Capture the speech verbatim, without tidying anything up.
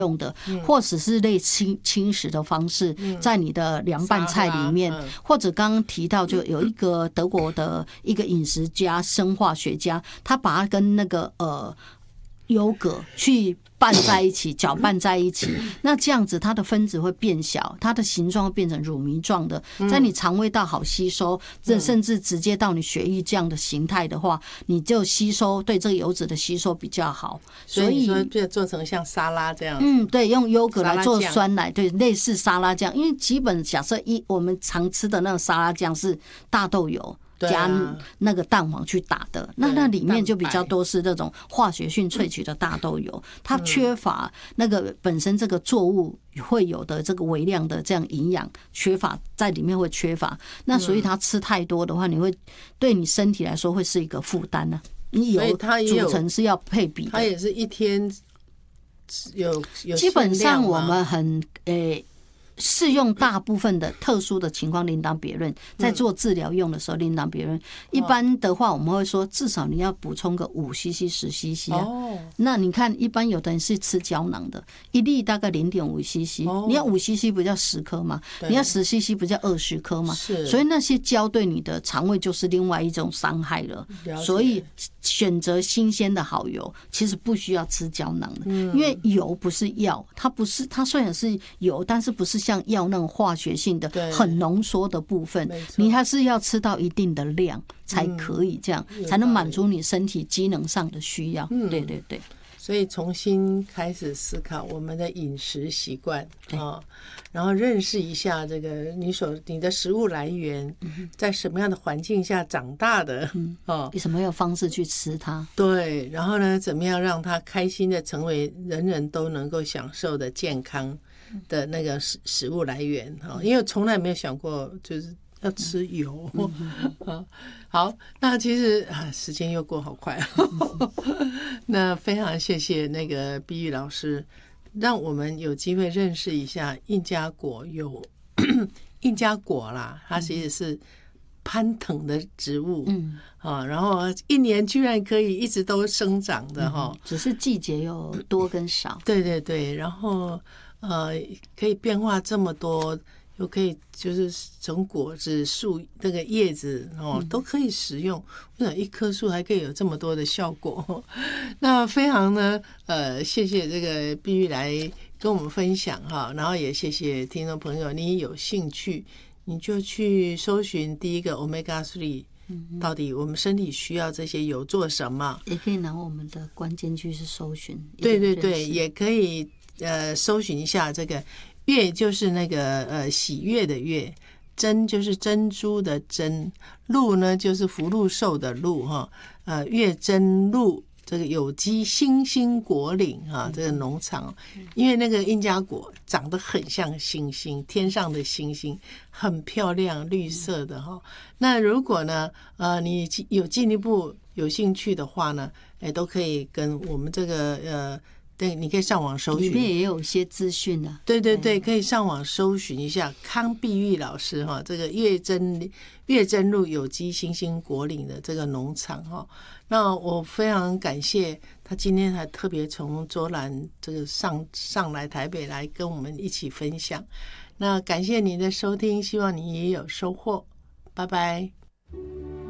用的，或者是类轻轻食的方式，在你的凉拌菜里面，或者刚刚提到就有一个德国的一个饮食家、生化学家，他把它跟那个呃优格去拌在一起，搅拌在一起，那这样子它的分子会变小，它的形状会变成乳糜状的，在你肠胃道好吸收，这甚至直接到你血液这样的形态的话，你就吸收对这个油脂的吸收比较好。 所以说就做成像沙拉这样， 嗯，对，用优格来做酸奶，对，类似沙拉酱，因为基本假设一我们常吃的那种沙拉酱是大豆油。加那个蛋黄去打的，那那里面就比较多是这种化学性萃取的大豆油，它缺乏那个本身这个作物会有的这个微量的这样营养，缺乏在里面会缺乏，那所以它吃太多的话，你会对你身体来说会是一个负担呢。你油组成是要配比的， 它也是一天有有基本上我们很诶。欸适用大部分的特殊的情况另当别论，在做治疗用的时候另当别论。一般的话，我们会说至少你要补充个五 C C、十 C C 啊。那你看，一般有的人是吃胶囊的，一粒大概零点五 C C， 你要五 C C 不叫十颗嘛，你要十 C C 不叫二十颗嘛。所以那些胶对你的肠胃就是另外一种伤害了。所以选择新鲜的好油，其实不需要吃胶囊的，因为油不是药，它不是它虽然是油，但是不是像药那种化学性的很浓缩的部分，你还是要吃到一定的量才可以，这样才能满足你身体机能上的需要。对对对， 所以重新开始思考我们的饮食习惯啊，然后认识一下这个你所你的食物来源，在什么样的环境下长大的哦， 以什么样的方式去吃它？ 对，然后呢，怎么样让它开心的成为人人都能够享受的健康的那个食食物来源哈，因为从来没有想过就是要吃油。好，那其实啊，时间又过好快。那非常谢谢那个碧玉老师，让我们有机会认识一下印加果有印加果啦，它其实是攀藤的植物，嗯啊，然后一年居然可以一直都生长的哈、嗯， 只是季节有多跟少。 对对对，然后呃，可以变化这么多。又可以就是从果子、树那个叶子哦，都可以食用。为什么一棵树还可以有这么多的效果？那非常呢，呃，谢谢这个碧玉来跟我们分享哈，然后也谢谢听众朋友，你有兴趣你就去搜寻第一个 omega 三，到底我们身体需要这些油做什么？ 也可以拿我们的关键句是搜寻。 对对对，也可以呃搜寻一下这个。悦就是那个呃喜悦的悦，珍就是珍珠的珍，鹿呢就是福禄寿的禄哈，呃悦珍鹿这个有机星星果岭哈，这个农场，因为那个印加果长得很像星星，天上的星星，很漂亮，绿色的哈。那如果呢呃你有进一步有兴趣的话呢，哎都可以跟我们这个呃。对，你可以上网搜寻， 里面也有一些资讯啊。 对对对，可以上网搜寻一下康碧玉老师哈，这个月珍月珍路有机星星果岭的这个农场哈。那我非常感谢他今天还特别从卓兰这个上上来台北来跟我们一起分享。那感谢您的收听，希望你也有收获，拜拜。